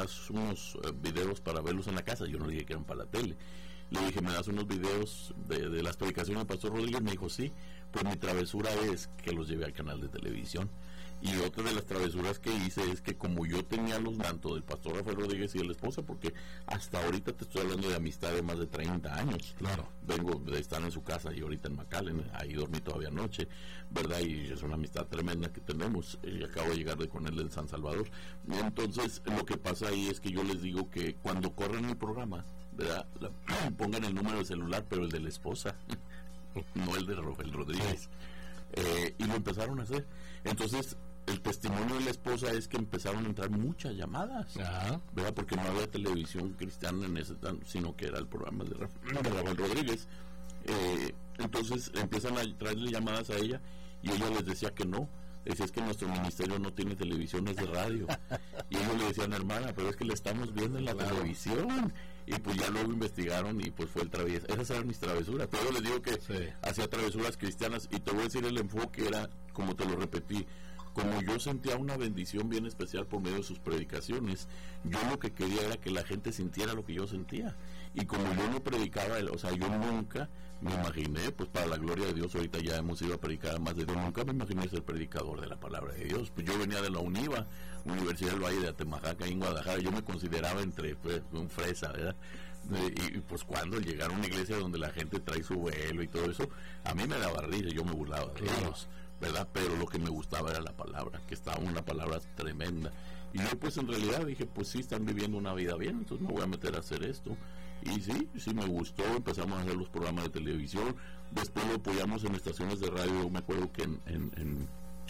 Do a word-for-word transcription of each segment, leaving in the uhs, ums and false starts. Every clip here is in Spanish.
das unos uh, videos para verlos en la casa. Yo no dije que eran para la tele. Le dije, ¿me das unos videos de, de las predicaciones del Pastor Rodríguez? Me dijo, sí. Pues mi travesura es que los llevé al canal de televisión. Y otra de las travesuras que hice es que como yo tenía los tanto del Pastor Rafael Rodríguez y de la esposa, porque hasta ahorita te estoy hablando de amistad de más de treinta años. Claro. Vengo de estar en su casa y ahorita en McAllen, ahí dormí todavía anoche, ¿verdad? Y es una amistad tremenda que tenemos. Y acabo de llegar de con él en San Salvador. Entonces, lo que pasa ahí es que yo les digo que cuando corren el programa, ¿verdad? La, pongan el número de celular, pero el de la esposa, no el de Rafael Rodríguez. Sí. Eh, y lo empezaron a hacer. Entonces, el testimonio de la esposa es que empezaron a entrar muchas llamadas, Ajá. ¿verdad? Porque no había televisión cristiana en ese, sino que era el programa de, Raf, de Rafael Rodríguez. Eh, entonces empiezan a traerle llamadas a ella y ella les decía que no. Decía, es que nuestro ministerio no tiene televisión, es de radio. Y ellos le decían, hermana, pero es que le estamos viendo en la claro. televisión. Y pues ya luego investigaron y pues fue el travieso. Esas eran mis travesuras. Pero yo les digo que sí. hacía travesuras cristianas. Y te voy a decir, el enfoque era, como te lo repetí, como yo sentía una bendición bien especial por medio de sus predicaciones, yo lo que quería era que la gente sintiera lo que yo sentía. Y como yo no predicaba, o sea, yo nunca me imaginé, pues para la gloria de Dios, ahorita ya hemos ido a predicar a más de Dios, nunca me imaginé ser predicador de la palabra de Dios. Pues yo venía de la UNIVA, Universidad del Valle de Atemajaca, en Guadalajara, yo me consideraba entre pues, un fresa, ¿verdad? Y, y pues cuando llegar a una iglesia donde la gente trae su velo y todo eso, a mí me daba risa, yo me burlaba de ellos, ¿verdad? Pero lo que me gustaba era la palabra, que estaba una palabra tremenda. Y yo pues en realidad dije, pues sí, están viviendo una vida bien, entonces me voy a meter a hacer esto. Y sí, sí me gustó, empezamos a hacer los programas de televisión, después lo apoyamos en estaciones de radio, me acuerdo que en en, en,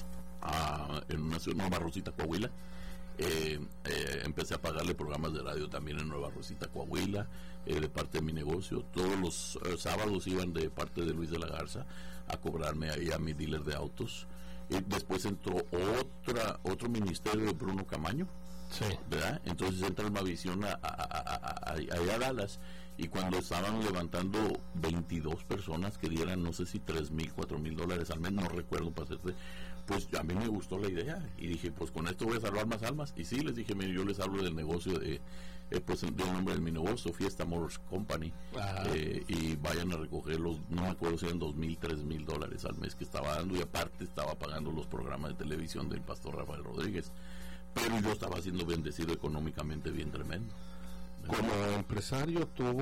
uh, en una ciudad, Nueva Rosita, Coahuila, eh, eh, empecé a pagarle programas de radio también en Nueva Rosita, Coahuila, eh, de parte de mi negocio. Todos los eh, sábados iban de parte de Luis de la Garza a cobrarme ahí a mi dealer de autos. Y después entró otra otro ministerio de Bruno Camaño, sí, ¿verdad? Entonces entra Almavisión a, a, a, a, a, a Dallas, y cuando estaban levantando veintidós personas que dieran no sé si tres mil, cuatro mil dólares al mes, no recuerdo para hacerte, pues a mí me gustó la idea y dije, pues con esto voy a salvar más almas. Y sí, les dije, mire, yo les hablo del negocio de eh, pues del nombre de mi negocio, Fiesta Motors Company, eh, y vayan a recoger los, no me acuerdo si eran dos mil, tres mil dólares al mes que estaba dando, y aparte estaba pagando los programas de televisión del Pastor Rafael Rodríguez. Pero yo estaba siendo bendecido económicamente bien tremendo. Como empresario tuvo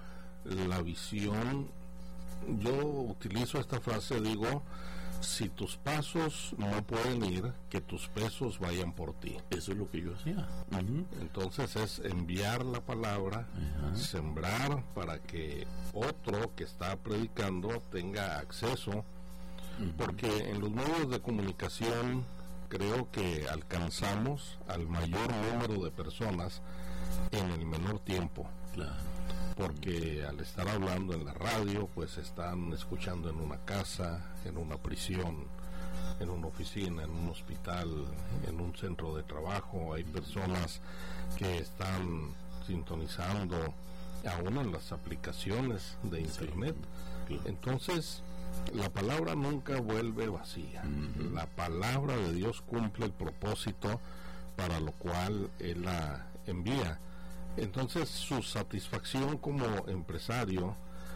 la visión, yo utilizo esta frase, digo, si tus pasos no pueden ir, que tus pesos vayan por ti. Eso es lo que yo hacía. Uh-huh. Entonces es enviar la palabra, uh-huh, sembrar para que otro que está predicando tenga acceso, uh-huh, porque en los medios de comunicación creo que alcanzamos al mayor número de personas en el menor tiempo. Claro. Porque al estar hablando en la radio, pues están escuchando en una casa, en una prisión, en una oficina, en un hospital, en un centro de trabajo. Hay personas que están sintonizando aún en las aplicaciones de internet. Sí, claro. Entonces, la palabra nunca vuelve vacía. Uh-huh. La palabra de Dios cumple el propósito para lo cual Él la envía. Entonces su satisfacción como empresario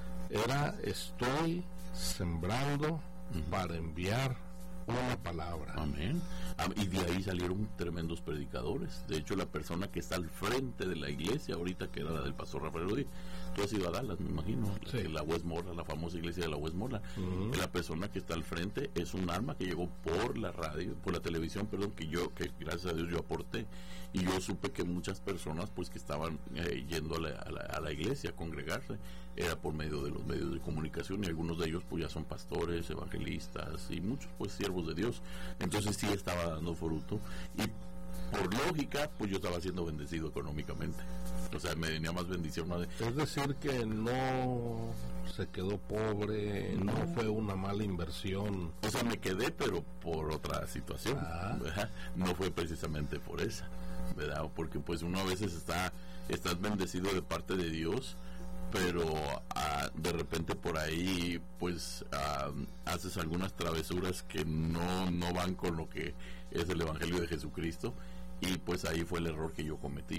era, estoy sembrando, uh-huh, para enviar una palabra. Amén. Y de ahí salieron tremendos predicadores. De hecho, la persona que está al frente de la iglesia ahorita, que era la del Pastor Rafael Rodríguez, tú has ido a Dallas, me imagino, sí, la Westmoreland, la famosa iglesia de la Westmoreland. Uh-huh. La persona que está al frente es un alma que llegó por la radio, por la televisión, perdón, que yo, que gracias a Dios yo aporté, y yo supe que muchas personas pues que estaban eh, yendo a la, a, la, a la iglesia a congregarse, era por medio de los medios de comunicación, y algunos de ellos pues ya son pastores, evangelistas, y muchos pues siervos de Dios. Entonces sí estaba dando fruto, y por lógica pues yo estaba siendo bendecido económicamente, o sea, me venía más bendición, ¿no? Es decir, que no se quedó pobre, no, no fue una mala inversión. O sea, me quedé, pero por otra situación, ah, no fue precisamente por esa, ¿verdad? Porque pues uno a veces está estás bendecido de parte de Dios, pero uh, de repente por ahí pues uh, haces algunas travesuras que no no van con lo que es el Evangelio de Jesucristo, y pues ahí fue el error que yo cometí,